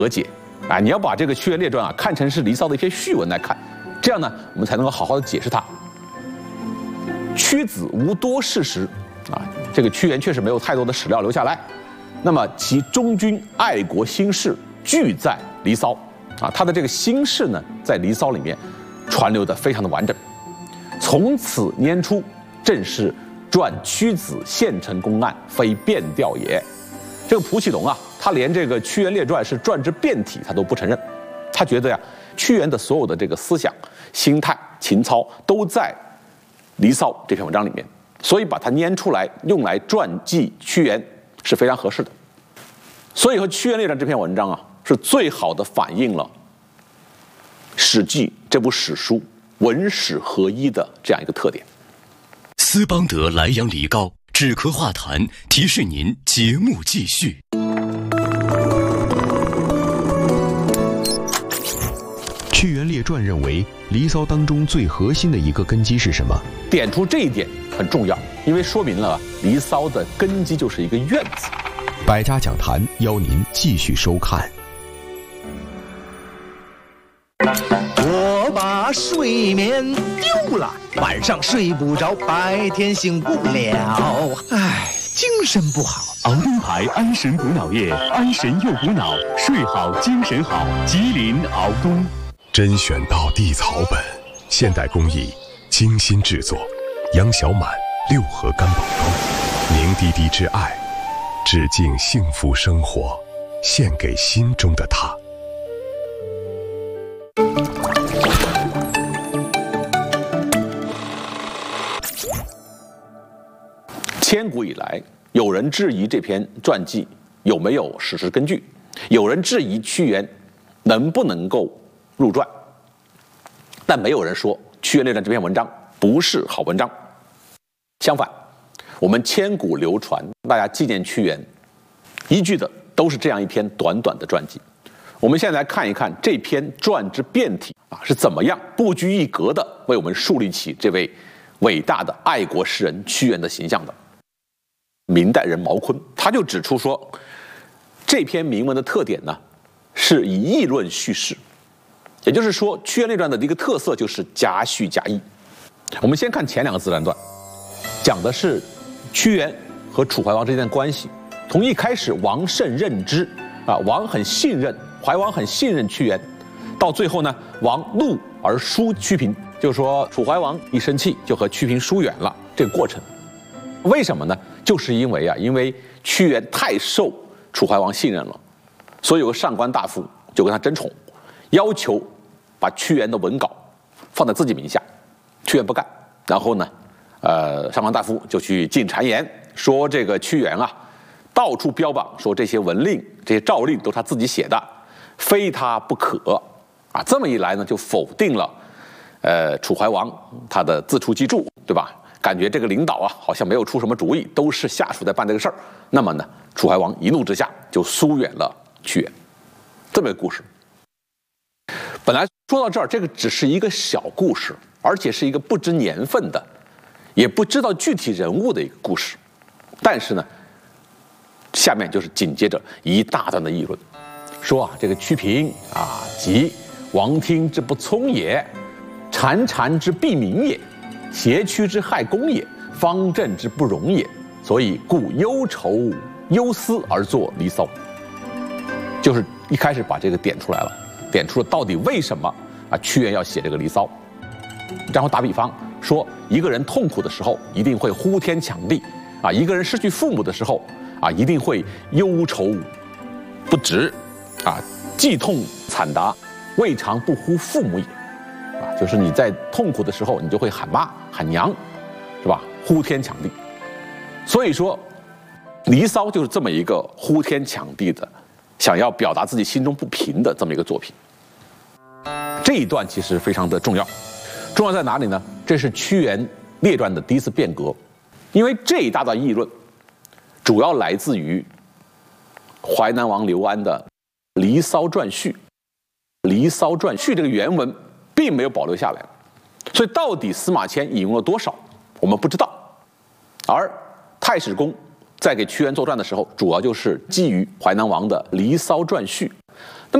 和解。啊，你要把这个《屈原列传》啊看成是《离骚》的一篇序文来看，这样呢，我们才能够好好的解释它。屈子无多事实，啊，这个屈原确实没有太多的史料留下来。那么其忠君爱国心事俱在《离骚》，啊，他的这个心事呢，在《离骚》里面传流的非常的完整。从此拈出，正是传屈子献城公案，非变调也。这个蒲启龙啊，他连这个《屈原列传》是传之变体，他都不承认。他觉得呀，屈原的所有的这个思想、心态、情操都在《离骚》这篇文章里面，所以把它拈出来用来传记屈原是非常合适的。所以和《屈原列传》这篇文章啊，是最好的反映了《史记》这部史书文史合一的这样一个特点。 斯邦德莱阳梨膏止咳化痰，提示您节目继续。 《屈原列传》认为，《离骚》当中最核心的一个根基是什么？ 点出这一点很重要，因为说明了《离骚》的根基就是一个“怨”字。 百家讲坛邀您继续收看。 我把睡眠丢了，晚上睡不着，白天醒不了，唉，精神不好。 熬灯牌安神补脑液，安神又补脑，睡好精神好。吉林熬东。 甄选到地草本，现代工艺，精心制作，杨小满六合干宝汤，凝滴滴之爱，致敬幸福生活，献给心中的他。 千古以来，有人质疑这篇传记有没有史实根据，有人质疑屈原能不能够入传，但没有人说《屈原列传》这篇文章不是好文章。相反，我们千古流传，大家纪念屈原，依据的都是这样一篇短短的传记。我们现在来看一看这篇传之变体啊，是怎么样不拘一格的为我们树立起这位伟大的爱国诗人屈原的形象的。明代人毛坤他就指出说，这篇铭文的特点呢，是以议论叙事。也就是说，《屈原列传》的一个特色就是夹叙夹议。我们先看前两个自然段，讲的是屈原和楚怀王之间的关系。从一开始，王甚任之啊，王很信任，怀王很信任屈原，到最后呢，王怒而疏屈平，就是说楚怀王一生气就和屈平疏远了。这个过程，为什么呢？就是因为屈原太受楚怀王信任了，所以有个上官大夫就跟他争宠。要求把屈原的文稿放在自己名下，屈原不干。然后呢，上官大夫就去进谗言，说这个屈原啊，到处标榜说这些文令、这些诏令都是他自己写的，非他不可啊。这么一来呢，就否定了楚怀王他的自出机杼，对吧？感觉这个领导啊，好像没有出什么主意，都是下属在办这个事儿。那么呢，楚怀王一怒之下就疏远了屈原。这么一个故事。本来说到这儿，这个只是一个小故事，而且是一个不知年份的，也不知道具体人物的一个故事。但是呢，下面就是紧接着一大段的议论，说啊，这个屈平啊，即王听之不聪也，谗之必明也，邪曲之害公也，方正之不容也，所以故忧愁忧思而作《离骚》。就是一开始把这个点出来了。点出了到底为什么啊屈原要写这个《离骚》，然后打比方说，一个人痛苦的时候一定会呼天抢地啊，一个人失去父母的时候啊，一定会忧愁不止啊，既痛惨达，未尝不呼父母也啊，就是你在痛苦的时候，你就会喊妈喊娘，是吧？呼天抢地。所以说，《离骚》就是这么一个呼天抢地的，想要表达自己心中不平的这么一个作品。这一段其实非常的重要，重要在哪里呢？这是《屈原列传》的第一次变革，因为这一大段议论主要来自于淮南王刘安的《离骚传序》。《离骚传序》这个原文并没有保留下来，所以到底司马迁引用了多少，我们不知道。而太史公在给屈原作传的时候，主要就是基于淮南王的《离骚传序》